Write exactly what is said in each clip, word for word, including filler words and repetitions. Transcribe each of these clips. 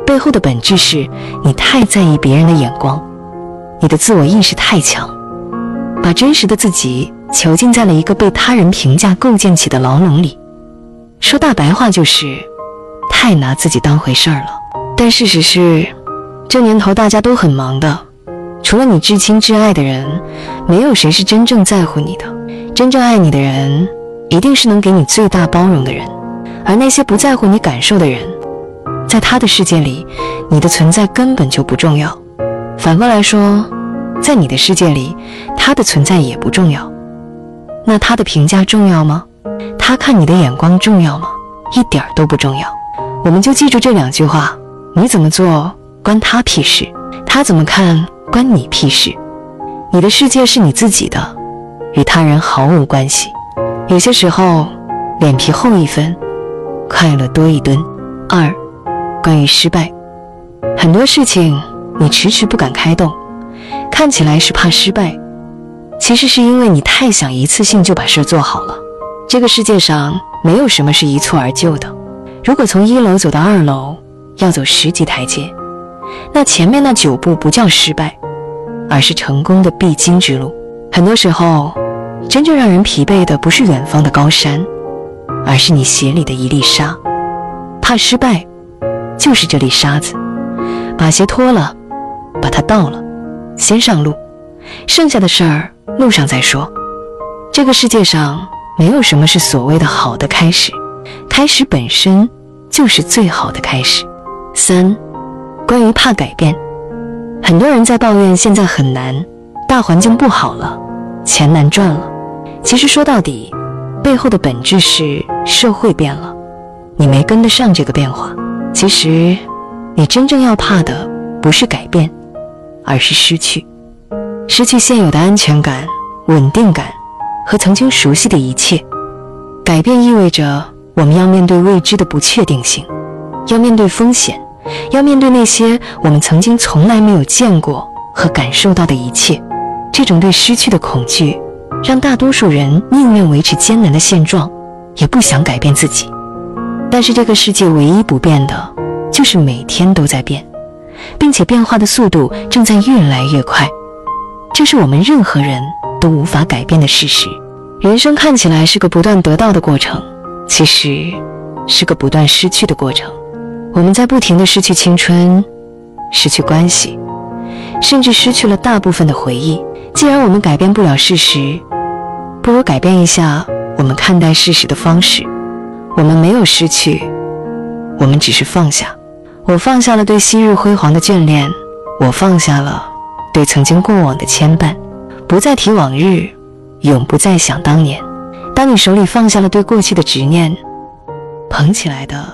背后的本质是你太在意别人的眼光，你的自我意识太强，把真实的自己囚禁在了一个被他人评价构建起的牢笼里。说大白话就是太拿自己当回事儿了。但事实是，这年头大家都很忙的，除了你至亲至爱的人，没有谁是真正在乎你的。真正爱你的人，一定是能给你最大包容的人。而那些不在乎你感受的人，在他的世界里，你的存在根本就不重要。反过来说，在你的世界里，他的存在也不重要。那他的评价重要吗？他看你的眼光重要吗？一点儿都不重要。我们就记住这两句话：你怎么做关他屁事，他怎么看关你屁事。你的世界是你自己的，与他人毫无关系。有些时候，脸皮厚一分，快乐多一吨。二，关于失败，很多事情你迟迟不敢开动，看起来是怕失败，其实是因为你太想一次性就把事做好了。这个世界上没有什么是一蹴而就的。如果从一楼走到二楼要走十级台阶，那前面那九步不叫失败，而是成功的必经之路。很多时候，真正让人疲惫的不是远方的高山，而是你鞋里的一粒沙。怕失败，就是这粒沙子。把鞋脱了，把它倒了，先上路，剩下的事儿路上再说。这个世界上没有什么是所谓的好的开始，开始本身就是最好的开始。三，关于怕改变，很多人在抱怨现在很难，大环境不好了，钱难赚了。其实说到底，背后的本质是社会变了，你没跟得上这个变化。其实你真正要怕的不是改变，而是失去。失去现有的安全感、稳定感和曾经熟悉的一切。改变意味着我们要面对未知的不确定性，要面对风险，要面对那些我们曾经从来没有见过和感受到的一切。这种对失去的恐惧，让大多数人宁愿维持艰难的现状，也不想改变自己。但是这个世界唯一不变的，就是每天都在变，并且变化的速度正在越来越快。这是我们任何人都无法改变的事实。人生看起来是个不断得到的过程，其实是个不断失去的过程。我们在不停地失去青春，失去关系，甚至失去了大部分的回忆。既然我们改变不了事实，不如改变一下我们看待事实的方式。我们没有失去，我们只是放下。我放下了对昔日辉煌的眷恋，我放下了对曾经过往的牵绊，不再提往日，永不再想当年。当你手里放下了对过去的执念，捧起来的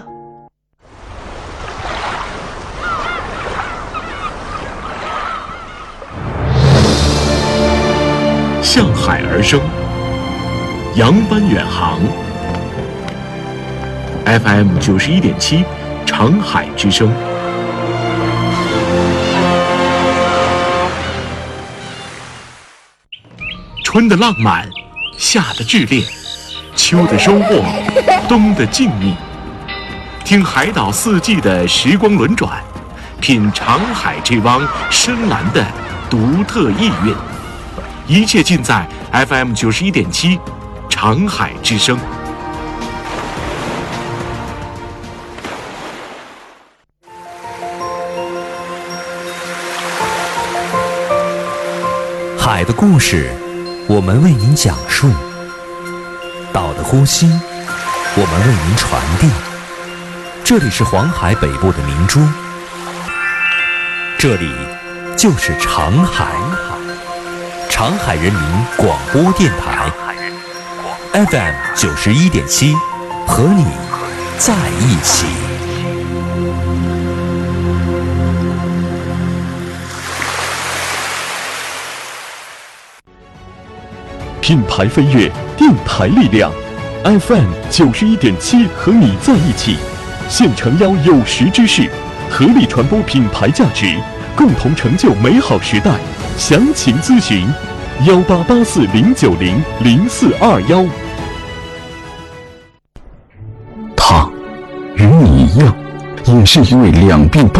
向海而生，扬帆远航。F M 九十一点七，长海之声。春的浪漫，夏的炽烈，秋的收获，冬的静谧。听海岛四季的时光轮转，品长海这汪深蓝的独特意蕴。一切尽在 F M 九十一点七，长海之声。 海的故事，我们为您讲述；岛的呼吸，我们为您传递。这里是黄海北部的明珠，这里就是长海。长海人民广播电台 F M 九十一点七，和你在一起。 品牌飞跃，电台力量 ，F M 九十一点七，和你在一起。现诚邀有识之士，合力传播品牌价值，共同成就美好时代。详情咨询幺八八四零九零零四二幺。 他与你一样，也是一位两鬓